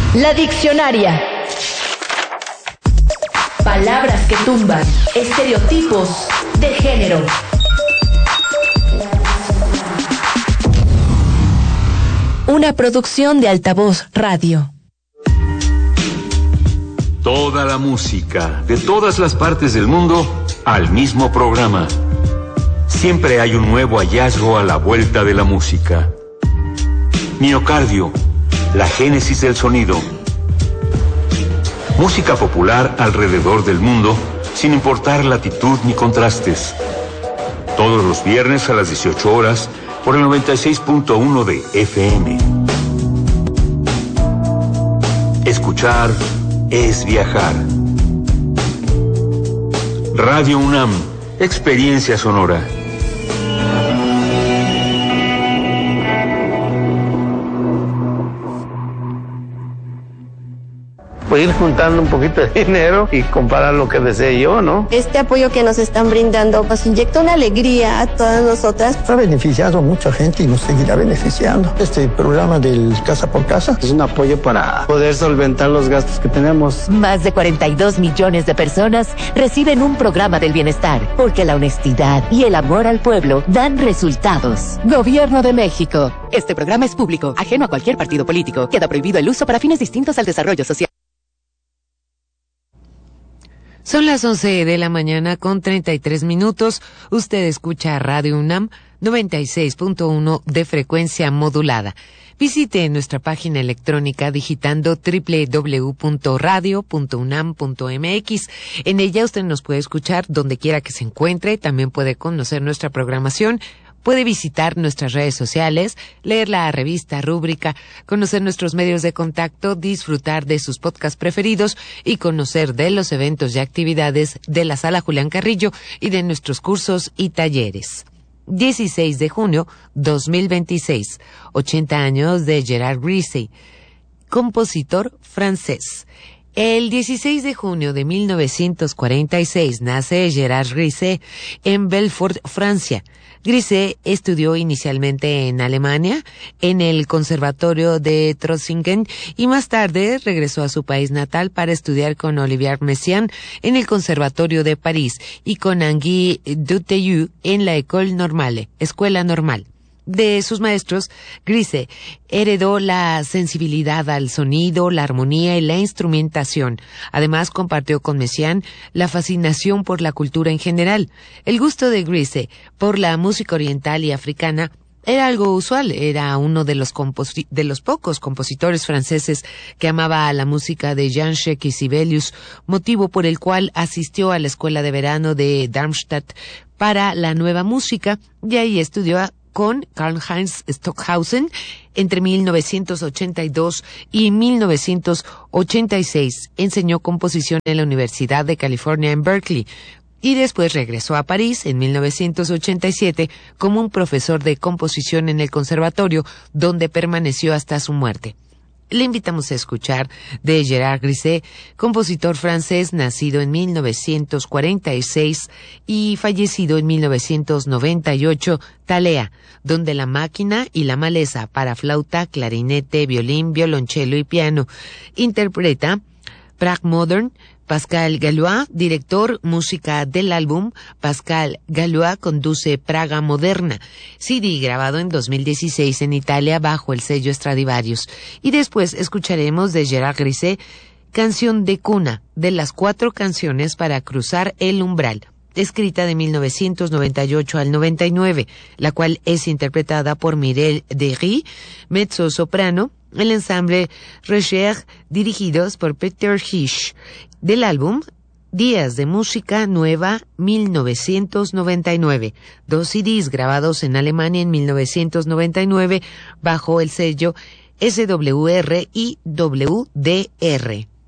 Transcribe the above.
La diccionaria. Palabras que tumban estereotipos de género. Una producción de Altavoz Radio. Toda la música de todas las partes del mundo al mismo programa. Siempre hay un nuevo hallazgo a la vuelta de la música. Miocardio, la génesis del sonido. Música popular alrededor del mundo, sin importar latitud ni contrastes. Todos los viernes a las 18 horas por el 96.1 de FM. Escuchar es viajar. Radio UNAM, experiencia sonora. Pues ir juntando un poquito de dinero y comprar lo que desee yo, ¿no? Este apoyo que nos están brindando nos inyecta una alegría a todas nosotras. Ha beneficiado a mucha gente y nos seguirá beneficiando. Este programa del Casa por Casa es un apoyo para poder solventar los gastos que tenemos. Más de 42 millones de personas reciben un programa del bienestar, porque la honestidad y el amor al pueblo dan resultados. Gobierno de México. Este programa es público, ajeno a cualquier partido político. Queda prohibido el uso para fines distintos al desarrollo social. Son las 11 de la mañana con 33 minutos. Usted escucha Radio UNAM 96.1 de frecuencia modulada. Visite nuestra página electrónica digitando www.radio.unam.mx. En ella usted nos puede escuchar donde quiera que se encuentre. También puede conocer nuestra programación. Puede visitar nuestras redes sociales, leer la revista Rúbrica, conocer nuestros medios de contacto, disfrutar de sus podcasts preferidos y conocer de los eventos y actividades de la Sala Julián Carrillo y de nuestros cursos y talleres. 16 de junio 2026, 80 años de Gerard Grisey, compositor francés. El 16 de junio de 1946 nace Gerard Grisey en Belfort, Francia. Grisey estudió inicialmente en Alemania, en el Conservatorio de Trossingen, y más tarde regresó a su país natal para estudiar con Olivier Messiaen en el Conservatorio de París y con Henri Dutilleux en la École Normale, Escuela Normal. De sus maestros, Grisey heredó la sensibilidad al sonido, la armonía y la instrumentación. Además, compartió con Messiaen la fascinación por la cultura en general. El gusto de Grisey por la música oriental y africana era algo usual. Era uno de los pocos compositores franceses que amaba a la música de Jean-Jacques y Sibelius, motivo por el cual asistió a la escuela de verano de Darmstadt para la nueva música, y ahí estudió con Karl-Heinz Stockhausen entre 1982 y 1986. Enseñó composición en la Universidad de California en Berkeley y después regresó a París en 1987 como un profesor de composición en el conservatorio, donde permaneció hasta su muerte. Le invitamos a escuchar de Gerard Grisey, compositor francés nacido en 1946 y fallecido en 1998, Thalea, donde la máquina y la maleza para flauta, clarinete, violín, violonchelo y piano. Interpreta Prague Modern. Pascal Gallois, director, música del álbum. Pascal Gallois conduce Praga Moderna, CD grabado en 2016 en Italia bajo el sello Stradivarius. Y después escucharemos de Gerard Grisey, Canción de cuna, de las 4 canciones para cruzar el umbral, escrita de 1998 al 99, la cual es interpretada por Mireille Derry, mezzo soprano, el ensamble Recherche, dirigidos por Peter Hisch, del álbum Días de Música Nueva 1999, 2 CDs grabados en Alemania en 1999 bajo el sello SWR y WDR.